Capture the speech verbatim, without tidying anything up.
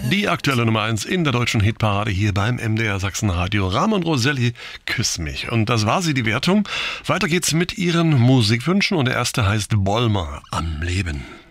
Die aktuelle Nummer eins in der deutschen Hitparade hier beim M D R Sachsenradio. Ramon Roselli, Küss mich. Und das war sie, die Wertung. Weiter geht's mit ihren Musikwünschen und der erste heißt Bolmer am Leben.